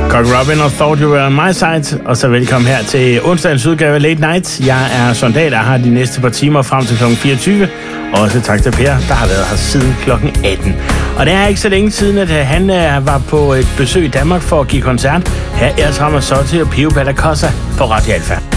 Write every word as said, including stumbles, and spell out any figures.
Cock Robin og Thought You Were On My Side, og så velkommen her til onsdagens udgave af Late Night. Jeg er Sondal, der har de næste par timer frem til klokken fireogtyve. Og også tak til Per, der har været her siden klokken atten. Og det er ikke så længe siden, at han var på et besøg i Danmark for at give koncert. Her er Ramazzotti og Pio Bella Cosa på Radio Alfa.